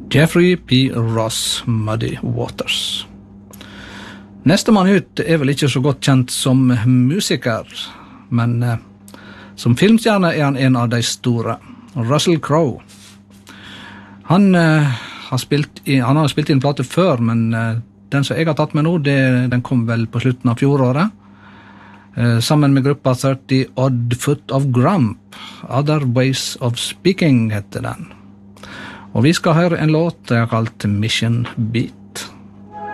Jeffrey P. Ross, Muddy Waters. Neste mann ut vel ikke så godt kjent som musiker, men som filmstjerne han en av de store. Russell Crowe. Han har spilt inn plate før, men den som jeg har tatt med nå, den kom vel på slutten av fjoråret. Sammen med gruppa 30 Odd Foot of Grump. Other Ways of Speaking heter den. Og vi skal høre en låt jeg har kalt Mission Beat.